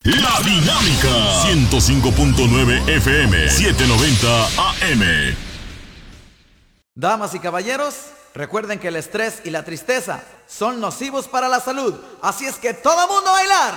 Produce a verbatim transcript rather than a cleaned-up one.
La Dinámica ciento cinco punto nueve F M, setecientos noventa A M. Damas y caballeros, recuerden que el estrés y la tristeza son nocivos para la salud. Así es que todo mundo a bailar.